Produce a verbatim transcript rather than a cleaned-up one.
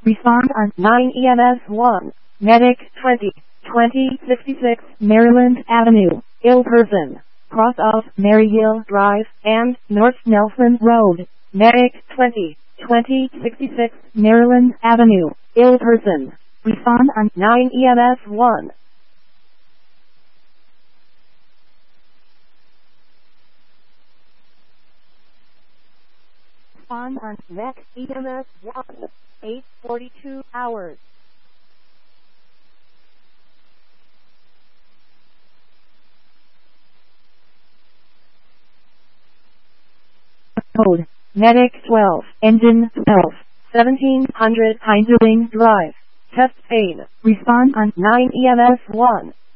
Respond on nine E M S one. Medic twenty, twenty sixty-six Maryland Avenue, ill person. Cross of Maryhill Drive and North Nelson Road. Medic twenty, twenty sixty-six Maryland Avenue, ill person. Respond on nine E M S one. Respond on next E M S one. eight forty-two hours. Code Medic twelve, Engine twelve, seventeen hundred Heinzerling Drive. Test pain. Respond on nine E M S one.